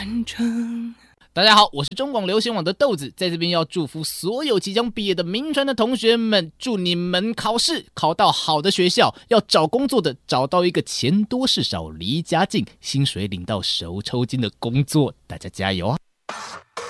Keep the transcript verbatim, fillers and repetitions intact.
完成。 大家好，我是中广流行网的豆子，在这边要祝福所有即将毕业的铭传的同学们，祝你们考试考到好的学校，要找工作的找到一个钱多事少、离家近、薪水领到手抽筋的工作，大家加油啊！